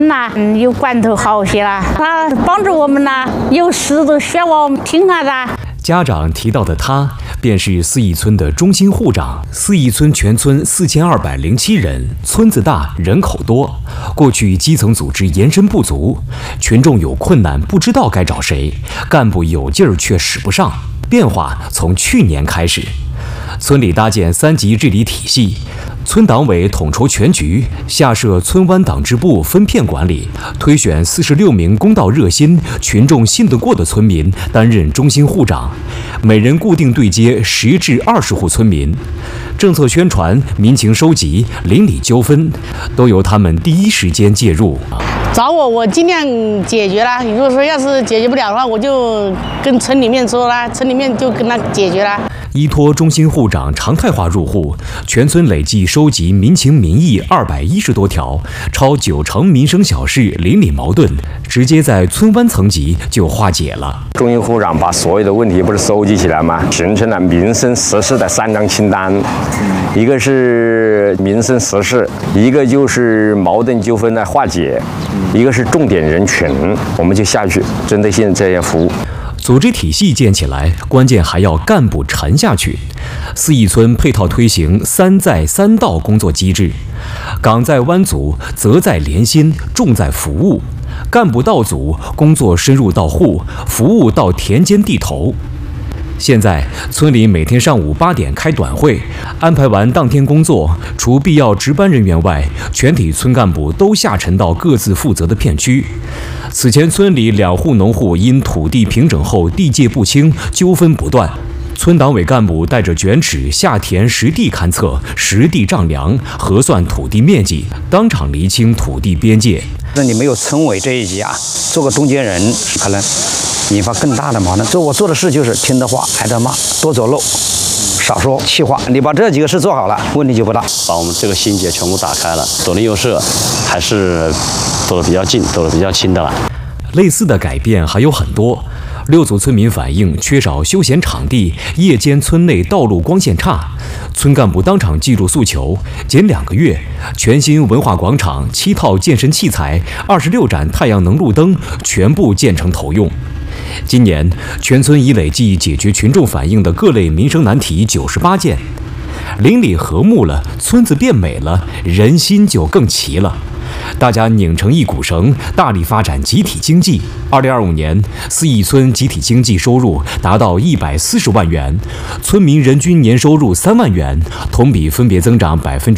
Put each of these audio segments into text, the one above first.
有罐头好些了，他帮助我们啦，有事都选我们听他的。 家长提到的他，便是四义村的中心户长。四义村全村4207人，村子大，人口多。过去基层组织延伸不足，群众有困难不知道该找谁，干部有劲儿却使不上。变化从去年开始，村里搭建3级治理体系。村党委统筹全局，下设村湾党支部分片管理，推选46名公道热心、群众信得过的村民担任中心户长，每人固定对接10至20户村民。政策宣传、民情收集、邻里纠纷，都由他们第一时间介入。 找我尽量解决啦。如果说要是解决不了的话，我就跟村里面说啦，村里面就跟他解决啦。 依托中心户长常态化入户，全村累计收集民情民意210多条，超90%民生小事、邻里矛盾，直接在村湾层级就化解了。 中心户长把所有的问题不是收集起来吗？形成了民生实事的3张清单，一个是民生实事，一个就是矛盾纠纷的化解，一个是重点人群，我们就下去针对性这样服务。 组织体系建起来，关键还要干部沉下去。四义村配套推行3在3到工作机制，岗在湾组，责在连心，重在服务。干部到组，工作深入到户，服务到田间地头。现在村里每天上午8点开短会，安排完当天工作，除必要值班人员外，全体村干部都下沉到各自负责的片区。此前村里2户农户因土地平整后地界不清，纠纷不断。村党委干部带着卷尺下田实地勘测、实地丈量、核算土地面积，当场厘清土地边界。 那你没有村委这一级啊，做个中间人，可能引发更大的矛盾。我做的事就是听的话，挨的骂，多走路，少说气话。你把这几个事做好了，问题就不大。 把我们这个心结全部打开了，左邻右舍还是走得比较近，走得比较亲的了。 类似的改变还有很多。6组村民反映缺少休闲场地，夜间村内道路光线差，村干部当场记录诉求，仅2个月，全新文化广场、7套健身器材、26盏太阳能路灯全部建成投用。今年全村已累计解决群众反映的各类民生难题98件，邻里和睦了，村子变美了，人心就更齐了。大家拧成一股绳，大力发展集体经济。2025年，四义村集体经济收入达到140万元，村民人均年收入3万元，同比分别增长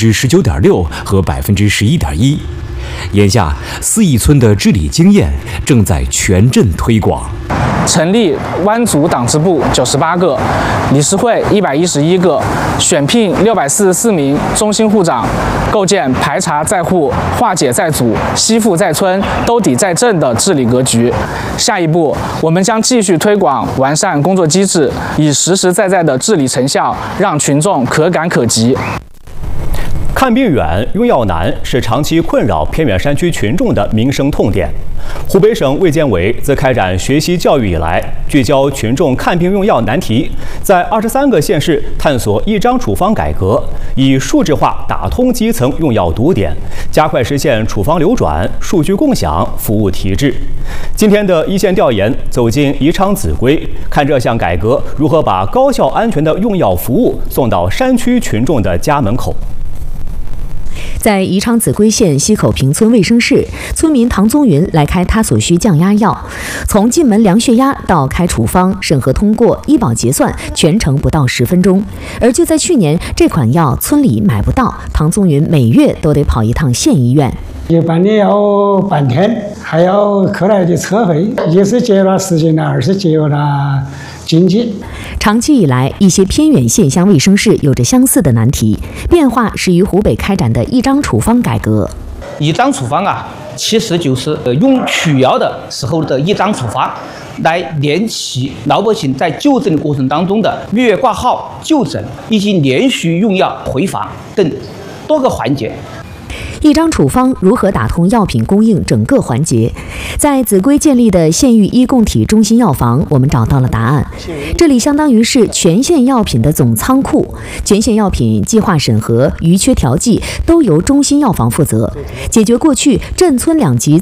19.6%和11.1%。眼下，四义村的治理经验正在全镇推广。 成立湾组党支部98个，理事会111个，选聘644名中心户长，构建排查在户、化解在组、惜富在村、兜底在镇的治理格局。下一步，我们将继续推广完善工作机制，以实实在在的治理成效让群众可感可及。 看病远，用药难是长期困扰偏远山区群众的民生痛点。湖北省卫健委自开展学习教育以来，聚焦群众看病用药难题，在23个县市探索一张处方改革，以数字化打通基层用药堵点，加快实现处方流转、数据共享、服务提质。今天的一线调研走进宜昌秭归，看这项改革如何把高效安全的用药服务送到山区群众的家门口。 在宜昌秭归县西口坪村卫生室，村民唐宗云来开他所需降压药，从进门量血压到开处方、审核通过、医保结算，全程不到10分钟。而就在去年，这款药村里买不到，唐宗云每月都得跑一趟县医院。 一般的要半天，还要扣来的车费，一是节约了时间了，二是节约了经济。 长期以来，一些偏远县乡卫生室有着相似的难题，变化是于湖北开展的一张处方改革。 一张处方啊，其实就是用取药的时候的一张处方，来连起老百姓在就诊的过程当中的预约挂号、就诊以及连续用药回访等多个环节。 一张处方如何打通药品供应整个环节？在秭归建立的县域医共体中心药房，我们找到了答案。这里相当于是全县药品的总仓库，全县药品计划审核、余缺调剂都由中心药房负责，解决过去镇村两级